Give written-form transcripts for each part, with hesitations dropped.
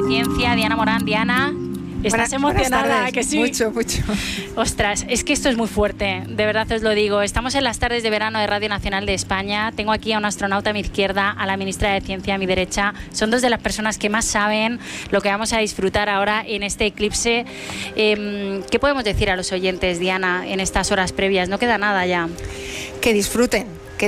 Ciencia, Diana Morán. Diana, ¿estás emocionada? ¿Que sí? Mucho. Ostras, es que esto es muy fuerte, de verdad os lo digo. Estamos en las tardes de verano de Radio Nacional de España. Tengo aquí a un astronauta a mi izquierda, a la ministra de Ciencia a mi derecha. Son dos de las personas que más saben lo que vamos a disfrutar ahora en este eclipse. ¿Qué podemos decir a los oyentes, Diana, en estas horas previas? No queda nada ya. Que disfruten.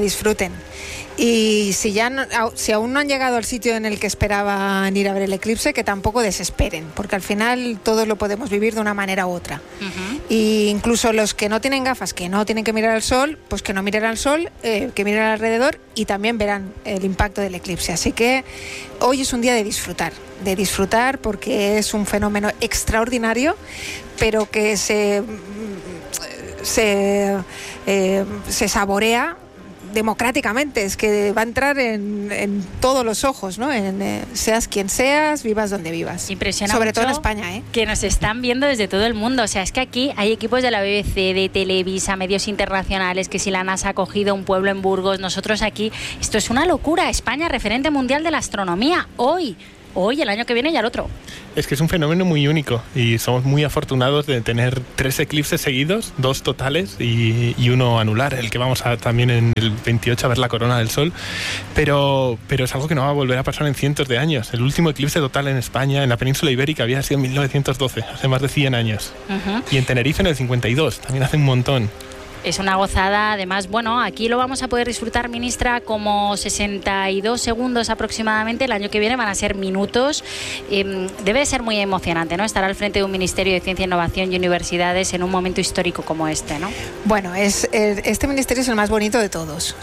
Y si aún no han llegado al sitio en el que esperaban ir a ver el eclipse, que tampoco desesperen, porque al final todos lo podemos vivir de una manera u otra. Y incluso los que no tienen gafas, que no tienen que mirar al sol, pues que no miren al sol, que miren alrededor y también verán el impacto del eclipse. Así que hoy es un día de disfrutar porque es un fenómeno extraordinario, pero que se saborea democráticamente. Es que va a entrar en todos los ojos, ¿no? Seas quien seas, vivas donde vivas. Impresiona sobre mucho todo en España, ¿eh? Que nos están viendo desde todo el mundo. O sea, es que aquí hay equipos de la BBC, de Televisa, medios internacionales, que si la NASA ha cogido un pueblo en Burgos, nosotros aquí, esto es una locura. España, referente mundial de la astronomía, hoy, el año que viene ya el otro. Es que es un fenómeno muy único y somos muy afortunados de tener 3 eclipses seguidos, 2 totales y uno anular, el que vamos a también en el 28 a ver la corona del sol, pero es algo que no va a volver a pasar en cientos de años. El último eclipse total en España, en la península ibérica, había sido en 1912, hace más de 100 años. Y en Tenerife en el 52, también hace un montón. Es una gozada, además, bueno, aquí lo vamos a poder disfrutar, ministra, como 62 segundos aproximadamente. El año que viene van a ser minutos. Debe de ser muy emocionante, ¿no? Estar al frente de un Ministerio de Ciencia, Innovación y Universidades en un momento histórico como este, ¿no? Bueno, este ministerio es el más bonito de todos.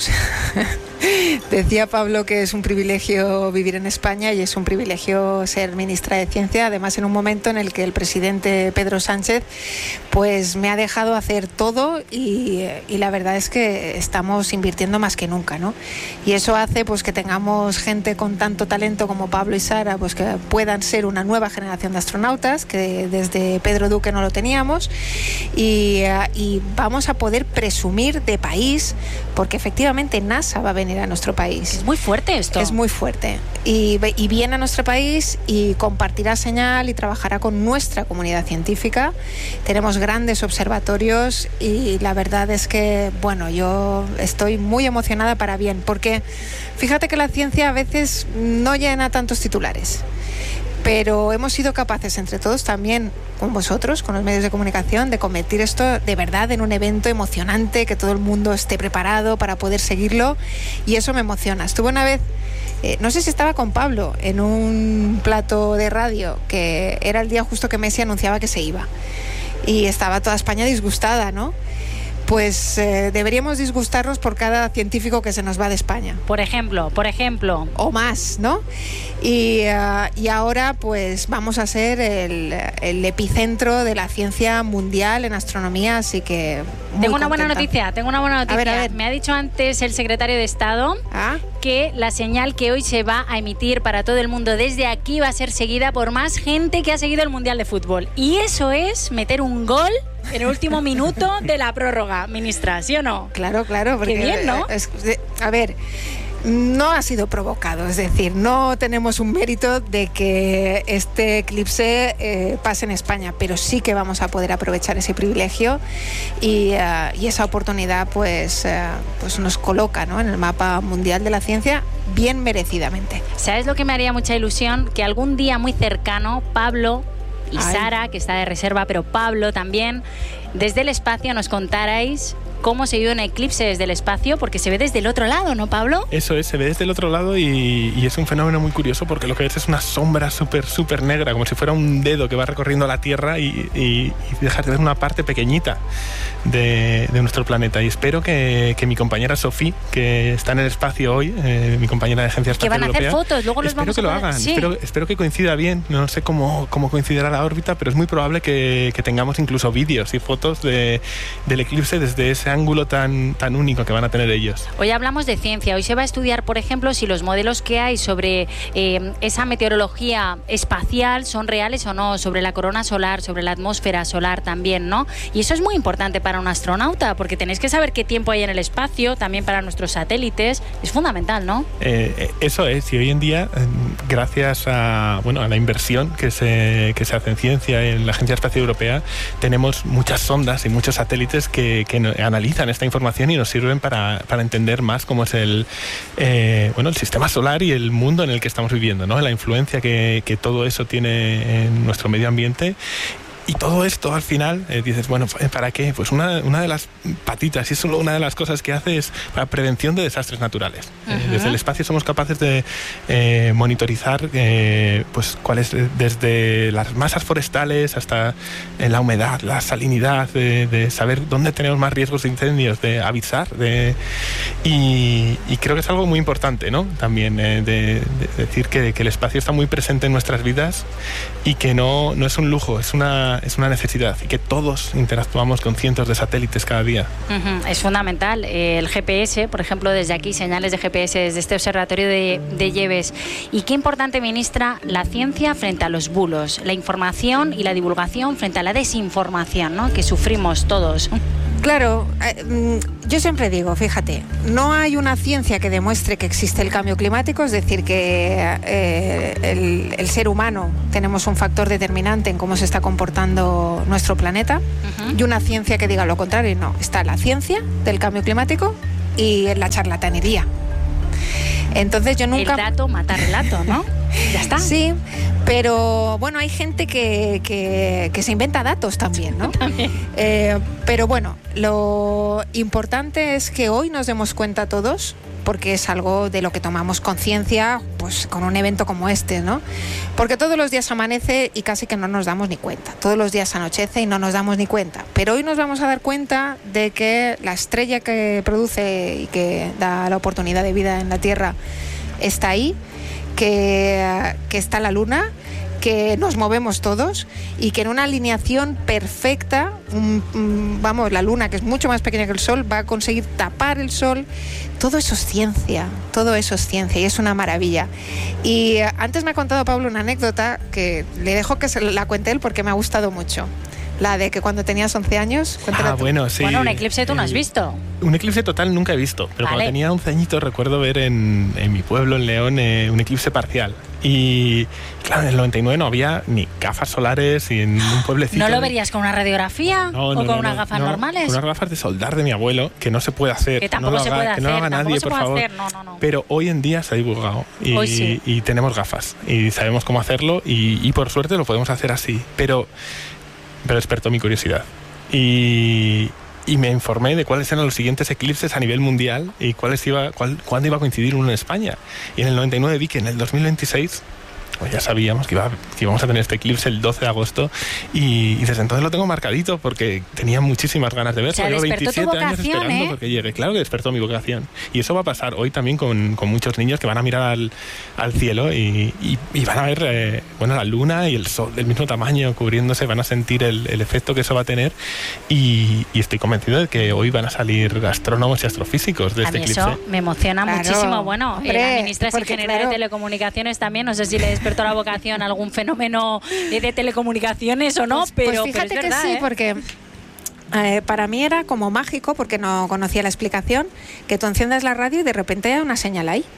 Decía Pablo que es un privilegio vivir en España y es un privilegio ser ministra de Ciencia, además en un momento en el que el presidente Pedro Sánchez pues me ha dejado hacer todo y la verdad es que estamos invirtiendo más que nunca, ¿no? Y eso hace pues que tengamos gente con tanto talento como Pablo y Sara, pues que puedan ser una nueva generación de astronautas, que desde Pedro Duque no lo teníamos, y vamos a poder presumir de país, porque efectivamente NASA va a venir a nuestro país. Es muy fuerte esto. Es muy fuerte. Y viene a nuestro país y compartirá señal y trabajará con nuestra comunidad científica. Tenemos grandes observatorios y la verdad es que, bueno, yo estoy muy emocionada para bien, porque fíjate que la ciencia a veces no llena tantos titulares, pero hemos sido capaces entre todos también, con vosotros, con los medios de comunicación, de convertir esto de verdad en un evento emocionante, que todo el mundo esté preparado para poder seguirlo, y eso me emociona. Estuve una vez, no sé si estaba con Pablo, en un plato de radio, que era el día justo que Messi anunciaba que se iba, y estaba toda España disgustada, ¿no? Pues deberíamos disgustarnos por cada científico que se nos va de España. Por ejemplo. O más, ¿no? Y ahora pues vamos a ser el epicentro de la ciencia mundial en astronomía, así que Tengo una buena noticia. A ver. Me ha dicho antes el secretario de Estado que la señal que hoy se va a emitir para todo el mundo desde aquí va a ser seguida por más gente que ha seguido el Mundial de Fútbol. Y eso es meter un gol en el último minuto de la prórroga, ministra, ¿sí o no? Claro, porque qué bien, ¿no? A ver, no ha sido provocado, es decir, no tenemos un mérito de que este eclipse pase en España, pero sí que vamos a poder aprovechar ese privilegio y esa oportunidad pues nos coloca, ¿no?, en el mapa mundial de la ciencia bien merecidamente. ¿Sabes lo que me haría mucha ilusión? Que algún día muy cercano, Pablo y Sara, que está de reserva, pero Pablo también, desde el espacio nos contarais cómo se vive un eclipse desde el espacio, porque se ve desde el otro lado, ¿no, Pablo? Eso es, se ve desde el otro lado y es un fenómeno muy curioso, porque lo que ves es una sombra súper negra, como si fuera un dedo que va recorriendo la Tierra y dejar de ver una parte pequeñita de nuestro planeta. Y espero que mi compañera Sofía, que está en el espacio hoy, mi compañera de Agencia Espacial Europea, que van a hacer fotos, luego los vamos a lo hagan. Sí. Espero que coincida bien, no sé cómo coincidirá la órbita, pero es muy probable que tengamos incluso vídeos y fotos del eclipse desde esa ese ángulo tan único que van a tener ellos. Hoy hablamos de ciencia. Hoy se va a estudiar, por ejemplo, si los modelos que hay sobre esa meteorología espacial son reales o no, sobre la corona solar, sobre la atmósfera solar también, ¿no? Y eso es muy importante para un astronauta, porque tenéis que saber qué tiempo hay en el espacio, también para nuestros satélites. Es fundamental, ¿no? Eso es, y hoy en día, gracias a la inversión que se hace en ciencia en la Agencia Espacial Europea, tenemos muchas sondas y muchos satélites que analizan esta información y nos sirven para entender más cómo es el sistema solar y el mundo en el que estamos viviendo, ¿no? La influencia que todo eso tiene en nuestro medio ambiente. Y todo esto al final dices, bueno, ¿para qué? Pues una de las patitas, y es solo una de las cosas que hace, es para prevención de desastres naturales. Desde el espacio somos capaces de monitorizar cuáles, desde las masas forestales hasta la humedad, la salinidad, de saber dónde tenemos más riesgos de incendios, de avisar, y creo que es algo muy importante, ¿no? También de decir que el espacio está muy presente en nuestras vidas y que no es un lujo, es una necesidad, y que todos interactuamos con cientos de satélites cada día. Es fundamental. El GPS, por ejemplo, desde aquí, señales de GPS desde este observatorio de Lleves. Y qué importante, ministra, la ciencia frente a los bulos, la información y la divulgación frente a la desinformación, ¿no? Que sufrimos todos. Claro, yo siempre digo, fíjate, no hay una ciencia que demuestre que existe el cambio climático, es decir, que el ser humano tenemos un factor determinante en cómo se está comportando nuestro planeta, y una ciencia que diga lo contrario. No, está la ciencia del cambio climático y la charlatanería. Entonces yo nunca... El dato mata relato, ¿no? Ya está. Sí, pero bueno, hay gente que se inventa datos también, ¿no? También. Pero bueno, lo importante es que hoy nos demos cuenta todos, porque es algo de lo que tomamos conciencia, pues con un evento como este, ¿no? Porque todos los días amanece y casi que no nos damos ni cuenta. Todos los días anochece y no nos damos ni cuenta. Pero hoy nos vamos a dar cuenta de que la estrella que produce y que da la oportunidad de vida en la Tierra está ahí, que está la Luna, que nos movemos todos y que en una alineación perfecta, la Luna, que es mucho más pequeña que el Sol, va a conseguir tapar el Sol. Todo eso es ciencia y es una maravilla. Y antes me ha contado Pablo una anécdota que le dejo que se la cuente él porque me ha gustado mucho. La de que cuando tenías 11 años... Bueno, sí. Bueno, un eclipse tú no has visto. Un eclipse total nunca he visto, pero vale. Cuando tenía 11 añitos recuerdo ver en mi pueblo, en León, un eclipse parcial. Y claro, en el 99 no había ni gafas solares y en un pueblecito... ¿No lo verías con una radiografía o con unas gafas normales? Con unas gafas de soldar de mi abuelo, que no se puede hacer. Que tampoco se puede hacer. Que no lo haga nadie, por favor. No. Pero hoy en día se ha divulgado y tenemos gafas y sabemos cómo hacerlo y por suerte lo podemos hacer así. Pero despertó mi curiosidad y me informé de cuáles eran los siguientes eclipses a nivel mundial y cuándo iba a coincidir uno en España. Y en el 99 vi que en el 2026 pues ya sabíamos que íbamos a tener este eclipse el 12 de agosto y desde entonces lo tengo marcadito porque tenía muchísimas ganas de verlo. O sea, llevo despertó 27 tu vocación, años esperando porque llegue. Claro que despertó mi vocación. Y eso va a pasar hoy también con muchos niños que van a mirar al cielo y van a ver la luna y el sol del mismo tamaño cubriéndose, van a sentir el efecto que eso va a tener y estoy convencido de que hoy van a salir astrónomos y astrofísicos de este eclipse. Eso me emociona muchísimo. Bueno, hombre, la ministra es ingeniera de telecomunicaciones también, no sé si le despertó la vocación a algún fenómeno de telecomunicaciones o no, pero fíjate es verdad, que sí, porque para mí era como mágico, porque no conocía la explicación, que tú enciendas la radio y de repente hay una señal ahí.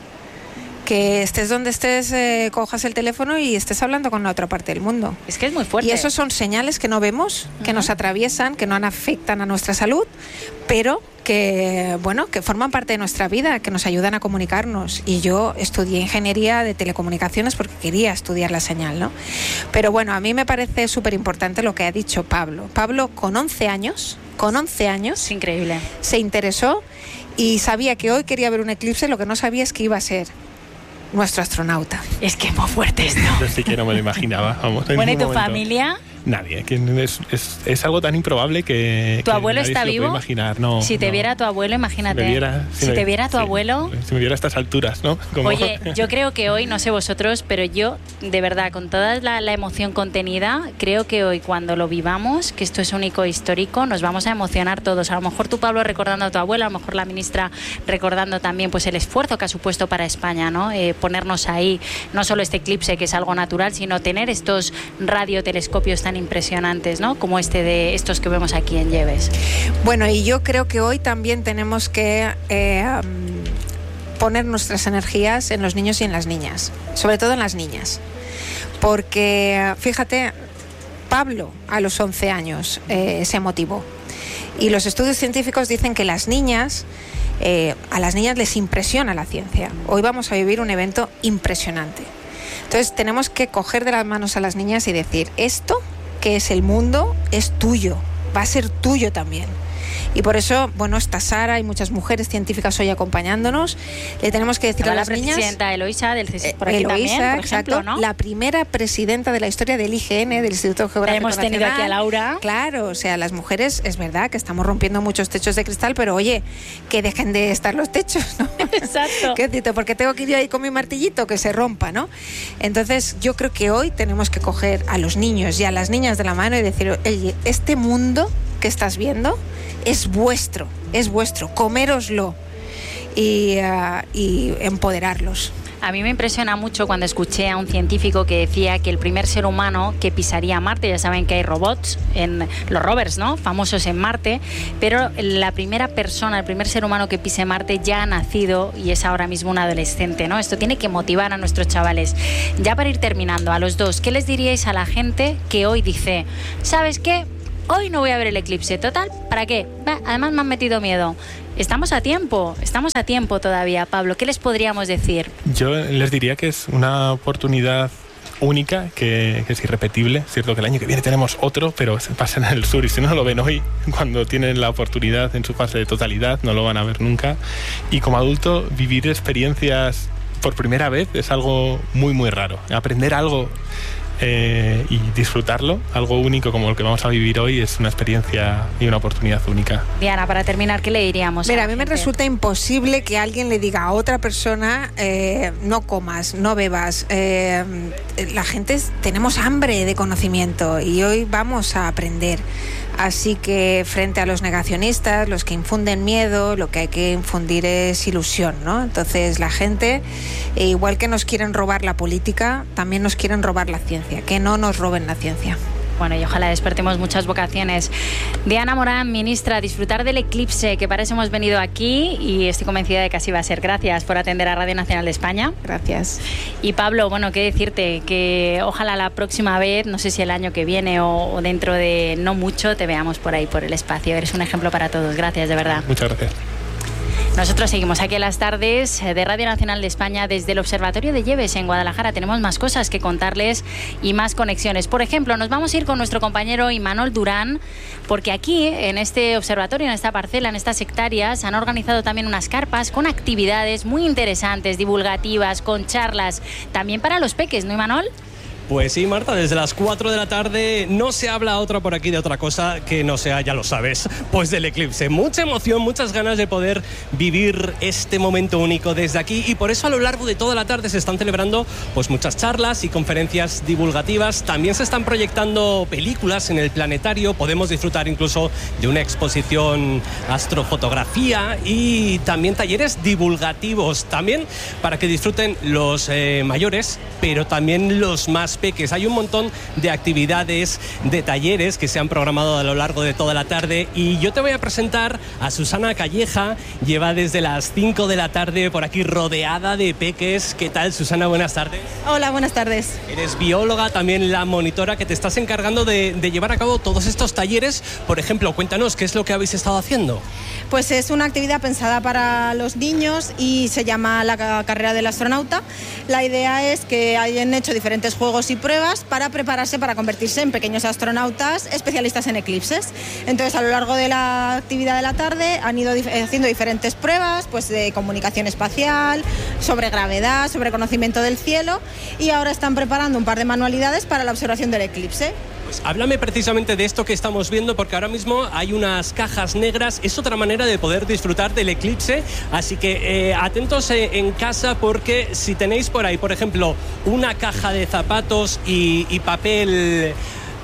Que estés donde estés, cojas el teléfono y estés hablando con la otra parte del mundo. Es que es muy fuerte. Y esos son señales que no vemos, que nos atraviesan, que no afectan a nuestra salud, pero que forman parte de nuestra vida, que nos ayudan a comunicarnos. Y yo estudié ingeniería de telecomunicaciones porque quería estudiar la señal, ¿no? Pero bueno, a mí me parece súper importante lo que ha dicho Pablo. Pablo, con 11 años, es increíble, se interesó y sabía que hoy quería ver un eclipse. Lo que no sabía es que iba a ser nuestro astronauta. Es que es muy fuerte esto. Yo sí que no me lo imaginaba. Bueno, ¿y tu familia? Nadie. Es algo tan improbable que ¿Tu abuelo nadie está se lo vivo? puede imaginar. No, si te viera tu abuelo, imagínate. Si te viera tu abuelo... Si me viera a estas alturas, ¿no? Oye, yo creo que hoy, no sé vosotros, pero yo, de verdad, con toda la emoción contenida, creo que hoy, cuando lo vivamos, que esto es único e histórico, nos vamos a emocionar todos. A lo mejor tú, Pablo, recordando a tu abuelo, a lo mejor la ministra recordando también pues el esfuerzo que ha supuesto para España, ¿no? Ponernos ahí, no solo este eclipse, que es algo natural, sino tener estos radiotelescopios tan impresionantes, ¿no? Como este de estos que vemos aquí en Lleves. Bueno, y yo creo que hoy también tenemos que poner nuestras energías en los niños y en las niñas, sobre todo en las niñas, porque fíjate, Pablo a los 11 años se motivó, y los estudios científicos dicen que las niñas, a las niñas les impresiona la ciencia. Hoy vamos a vivir un evento impresionante. Entonces tenemos que coger de las manos a las niñas y decir, esto que es el mundo es tuyo, va a ser tuyo también. Y por eso, bueno, está Sara y muchas mujeres científicas hoy acompañándonos. Le tenemos que decir a las niñas... La presidenta Eloisa del CSIC por aquí también, por exacto, ejemplo, ¿no? La primera presidenta de la historia del IGN, del Instituto Geográfico Hemos tenido Nacional. aquí a Laura. Claro, o sea, las mujeres, es verdad que estamos rompiendo muchos techos de cristal, pero oye, que dejen de estar los techos, ¿no? Exacto. ¿Qué decirte? Porque tengo que ir ahí con mi martillito, que se rompa, ¿no? Entonces, yo creo que hoy tenemos que coger a los niños y a las niñas de la mano y decir, oye, este mundo que estás viendo es vuestro, coméroslo y empoderarlos. A mí me impresiona mucho cuando escuché a un científico que decía que el primer ser humano que pisaría Marte, ya saben que hay robots, en los rovers, ¿no?, famosos en Marte, pero la primera persona, el primer ser humano que pise Marte ya ha nacido y es ahora mismo un adolescente, ¿no? Esto tiene que motivar a nuestros chavales. Ya para ir terminando, a los dos, ¿qué les diríais a la gente que hoy dice, ¿sabes qué? Hoy no voy a ver el eclipse, total, ¿para qué? Además me han metido miedo. Estamos a tiempo todavía, Pablo. ¿Qué les podríamos decir? Yo les diría que es una oportunidad única, que es irrepetible. Es cierto que el año que viene tenemos otro, pero se pasa en el sur y si no lo ven hoy, cuando tienen la oportunidad en su fase de totalidad, no lo van a ver nunca. Y como adulto, vivir experiencias por primera vez es algo muy, muy raro. Aprender algo y disfrutarlo, algo único como el que vamos a vivir hoy, es una experiencia y una oportunidad única. Diana, para terminar, ¿qué le diríamos? Mira, a mí me resulta imposible que alguien le diga a otra persona no comas, no bebas. La gente tenemos hambre de conocimiento y hoy vamos a aprender. Así que frente a los negacionistas, los que infunden miedo, lo que hay que infundir es ilusión, ¿no? Entonces la gente, igual que nos quieren robar la política, también nos quieren robar la ciencia. Que no nos roben la ciencia. Bueno, y ojalá despertemos muchas vocaciones. Diana Morán, ministra, disfrutar del eclipse, que para eso hemos venido aquí y estoy convencida de que así va a ser. Gracias por atender a Radio Nacional de España. Gracias. Y Pablo, bueno, qué decirte, que ojalá la próxima vez, no sé si el año que viene o dentro de no mucho, te veamos por ahí, por el espacio. Eres un ejemplo para todos. Gracias, de verdad. Muchas gracias. Nosotros seguimos aquí en las tardes de Radio Nacional de España desde el Observatorio de Lleves en Guadalajara. Tenemos más cosas que contarles y más conexiones. Por ejemplo, nos vamos a ir con nuestro compañero Imanol Durán, porque aquí, en este observatorio, en esta parcela, en estas hectáreas, han organizado también unas carpas con actividades muy interesantes, divulgativas, con charlas, también para los peques, ¿no, Imanol? Pues sí, Marta, desde las 4 de la tarde no se habla por aquí de otra cosa que no sea, ya lo sabes, pues del eclipse. Mucha emoción, muchas ganas de poder vivir este momento único desde aquí y por eso a lo largo de toda la tarde se están celebrando pues muchas charlas y conferencias divulgativas. También se están proyectando películas en el planetario, podemos disfrutar incluso de una exposición astrofotografía y también talleres divulgativos, también para que disfruten los mayores, pero también los más peques. Hay un montón de actividades, de talleres que se han programado a lo largo de toda la tarde y yo te voy a presentar a Susana Calleja. Lleva desde las 5 de la tarde por aquí rodeada de peques. ¿Qué tal, Susana? Buenas tardes. Hola, buenas tardes. Eres bióloga, también la monitora que te estás encargando de llevar a cabo todos estos talleres. Por ejemplo, cuéntanos, ¿qué es lo que habéis estado haciendo? Pues es una actividad pensada para los niños y se llama la carrera del astronauta. La idea es que hayan hecho diferentes juegos y pruebas para prepararse para convertirse en pequeños astronautas especialistas en eclipses. Entonces, a lo largo de la actividad de la tarde han ido haciendo diferentes pruebas, pues de comunicación espacial, sobre gravedad, sobre conocimiento del cielo y ahora están preparando un par de manualidades para la observación del eclipse. Pues háblame precisamente de esto que estamos viendo, porque ahora mismo hay unas cajas negras. Es otra manera de poder disfrutar del eclipse, así que atentos en casa, porque si tenéis por ahí, por ejemplo, una caja de zapatos y papel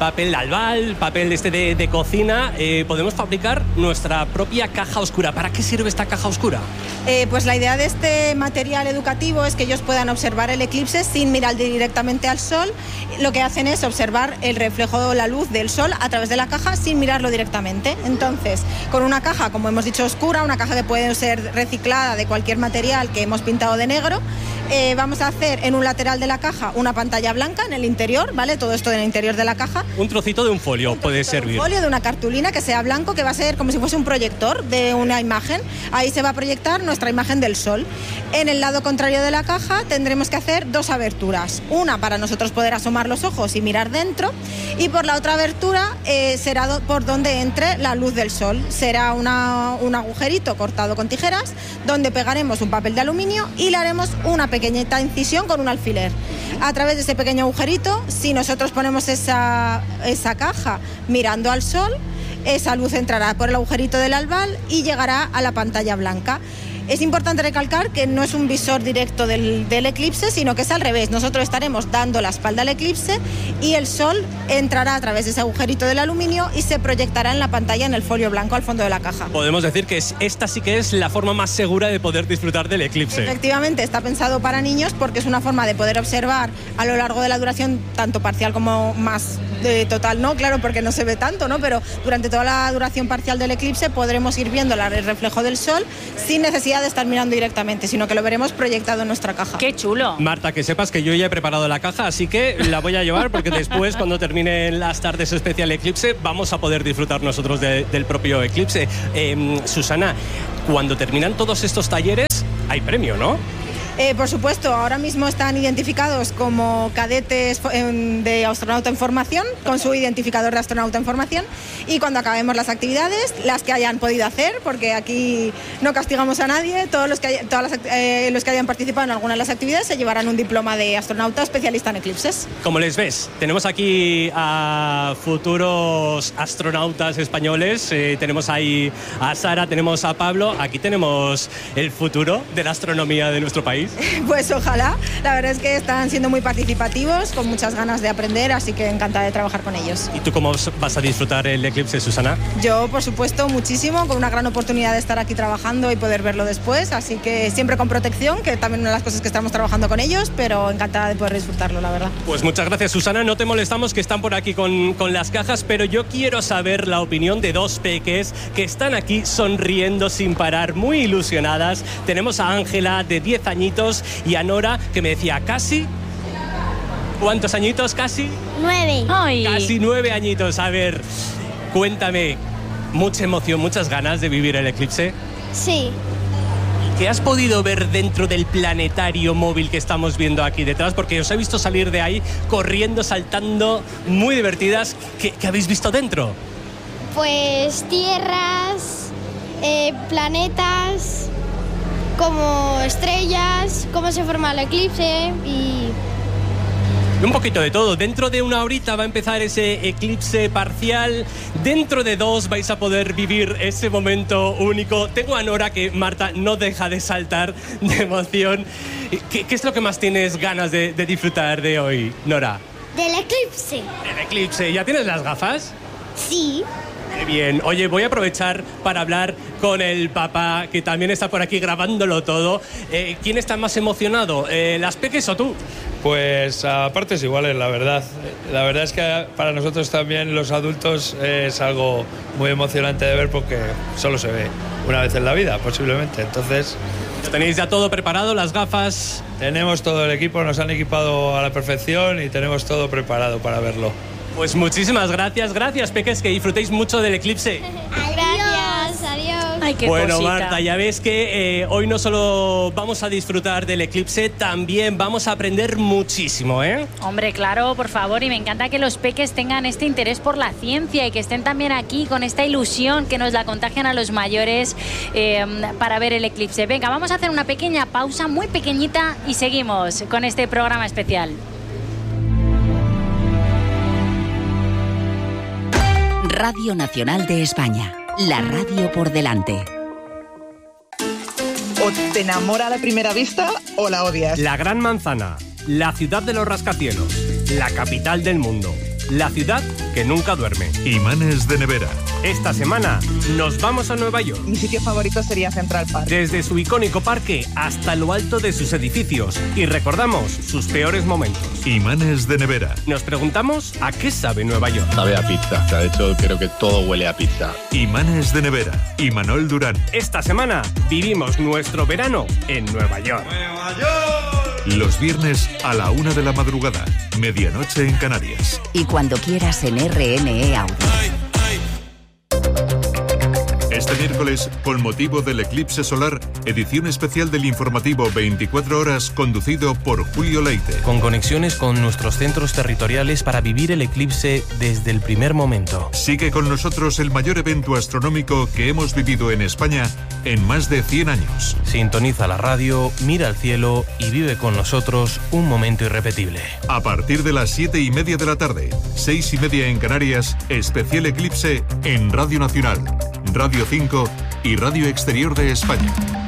albal, papel de cocina, podemos fabricar nuestra propia caja oscura. ¿Para qué sirve esta caja oscura? Pues la idea de este material educativo es que ellos puedan observar el eclipse sin mirar directamente al sol. Lo que hacen es observar el reflejo, la luz del sol a través de la caja sin mirarlo directamente. Entonces, con una caja, como hemos dicho, oscura, una caja que puede ser reciclada de cualquier material que hemos pintado de negro, vamos a hacer en un lateral de la caja una pantalla blanca en el interior, ¿vale? Todo esto en el interior de la caja. Un trocito de un folio puede servir. Un folio de una cartulina que sea blanco, que va a ser como si fuese un proyector de una imagen. Ahí se va a proyectar nuestra imagen del sol. En el lado contrario de la caja tendremos que hacer dos aberturas. Una para nosotros poder asomar los ojos y mirar dentro, y por la otra abertura será por donde entre la luz del sol. Será un agujerito cortado con tijeras donde pegaremos un papel de aluminio y le haremos una pequeñita incisión con un alfiler. A través de ese pequeño agujerito, si nosotros ponemos esa caja mirando al sol, esa luz entrará por el agujerito del albal y llegará a la pantalla blanca. Es importante recalcar que no es un visor directo del eclipse, sino que es al revés. Nosotros estaremos dando la espalda al eclipse y el sol entrará a través de ese agujerito del aluminio y se proyectará en la pantalla, en el folio blanco al fondo de la caja. Podemos decir que esta sí que es la forma más segura de poder disfrutar del eclipse. Efectivamente, está pensado para niños porque es una forma de poder observar a lo largo de la duración, tanto parcial como más total, ¿no? Claro, porque no se ve tanto, ¿no? Pero durante toda la duración parcial del eclipse podremos ir viendo el reflejo del sol sin necesidad de estar mirando directamente, sino que lo veremos proyectado en nuestra caja. ¡Qué chulo! Marta, que sepas que yo ya he preparado la caja, así que la voy a llevar, porque después, cuando terminen las tardes especial eclipse, vamos a poder disfrutar nosotros del propio eclipse. Susana, cuando terminan todos estos talleres, hay premio, ¿no? Por supuesto, ahora mismo están identificados como cadetes de astronauta en formación, con su identificador de astronauta en formación, y cuando acabemos las actividades, las que hayan podido hacer, porque aquí no castigamos a nadie, los que hayan participado en alguna de las actividades se llevarán un diploma de astronauta especialista en eclipses. Como les ves, tenemos aquí a futuros astronautas españoles, tenemos ahí a Sara, tenemos a Pablo, aquí tenemos el futuro de la astronomía de nuestro país. Pues ojalá, la verdad es que están siendo muy participativos, con muchas ganas de aprender, así que encantada de trabajar con ellos. ¿Y tú cómo vas a disfrutar el eclipse, Susana? Yo, por supuesto, muchísimo, con una gran oportunidad de estar aquí trabajando y poder verlo después, así que siempre con protección, que también una de las cosas que estamos trabajando con ellos, pero encantada de poder disfrutarlo, la verdad. Pues muchas gracias, Susana, no te molestamos, que están por aquí con las cajas, pero yo quiero saber la opinión de dos peques que están aquí sonriendo sin parar, muy ilusionadas. Tenemos a Ángela, de 10 añitos, y a Nora, que me decía casi... ¿Cuántos añitos casi? 9. Ay. Casi 9 añitos. A ver, cuéntame, mucha emoción, muchas ganas de vivir el eclipse. Sí. ¿Qué has podido ver dentro del planetario móvil que estamos viendo aquí detrás? Porque os he visto salir de ahí corriendo, saltando, muy divertidas. ¿Qué habéis visto dentro? Pues tierras, planetas, como estrellas, cómo se forma el eclipse y... Un poquito de todo. Dentro de una horita va a empezar ese eclipse parcial. Dentro de 2 vais a poder vivir ese momento único. Tengo a Nora, que Marta no deja de saltar de emoción. ¿Qué es lo que más tienes ganas de disfrutar de hoy, Nora? Del eclipse. El eclipse. ¿Ya tienes las gafas? Sí. Qué bien. Oye, voy a aprovechar para hablar con el papá, que también está por aquí grabándolo todo. ¿Quién está más emocionado? ¿Las peques o tú? Pues a partes iguales, la verdad. La verdad es que para nosotros también, los adultos, es algo muy emocionante de ver, porque solo se ve una vez en la vida, posiblemente. Entonces... ¿Lo tenéis ya todo preparado, las gafas? Tenemos todo el equipo, nos han equipado a la perfección y tenemos todo preparado para verlo. Pues muchísimas gracias, peques, que disfrutéis mucho del eclipse. Adiós. Adiós. Ay, qué bueno, cosita. Marta, ya ves que hoy no solo vamos a disfrutar del eclipse, también vamos a aprender muchísimo, ¿eh? Hombre, claro, por favor, y me encanta que los peques tengan este interés por la ciencia y que estén también aquí con esta ilusión que nos la contagian a los mayores para ver el eclipse. Venga, vamos a hacer una pequeña pausa, muy pequeñita, y seguimos con este programa especial. Radio Nacional de España. La radio por delante. O te enamora a la primera vista o la odias. La Gran Manzana, la ciudad de los rascacielos, la capital del mundo, la ciudad que nunca duerme. Imanes de nevera. Esta semana nos vamos a Nueva York. Mi sitio favorito sería Central Park. Desde su icónico parque hasta lo alto de sus edificios. Y recordamos sus peores momentos. Imanes de nevera. Nos preguntamos a qué sabe Nueva York. Sabe a pizza. De hecho, creo que todo huele a pizza. Imanes de nevera. Imanol Durán. Esta semana vivimos nuestro verano en Nueva York. ¡Nueva York! Los viernes a la 1 de la madrugada. Medianoche en Canarias. Y cuando quieras en RNE Audio. Este miércoles, con motivo del eclipse solar, edición especial del informativo 24 horas conducido por Julio Leite. Con conexiones con nuestros centros territoriales para vivir el eclipse desde el primer momento. Sigue con nosotros el mayor evento astronómico que hemos vivido en España en más de 100 años. Sintoniza la radio, mira al cielo y vive con nosotros un momento irrepetible. A partir de las 7:30 de la tarde, 6:30 en Canarias, especial eclipse en Radio Nacional, Radio 5 y Radio Exterior de España.